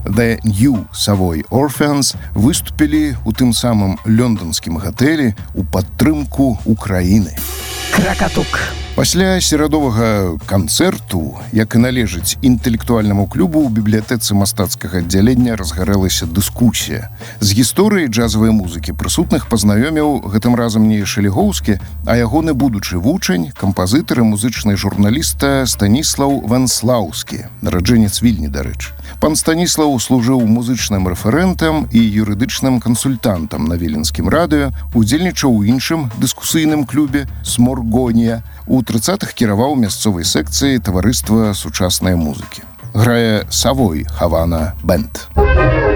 The New Savoy Orphans выступілі ў тым самым лёнданскім гатэлі ў падтрымку Украіны. Кракатук. Пасля серадовага канцэрту, як і належыць інтэлектуальнаму клубу, у бібліятэцы мастацкага аддзялення разгарэлася дыскусія. З гісторыяй джазавай музыкі прысутных пазнаёміў гэтым разам не Шалігоўскі, а ягоны будучы вучань, кампазітар і музычны журналіста Станіслаў Венслаўскі, нараджэнец Вільні, дарэчы. Пан Станіслаў служыў музычным рэферэнтам і юрыдычным кансультантам на Віленскім радыё, удзельнічаў у іншым дыскусійным клубе «Сморгонія». У 30-х кіраваў мясцовай секцыі таварыства сучаснай музыкі. Грае Savoy Havana Band.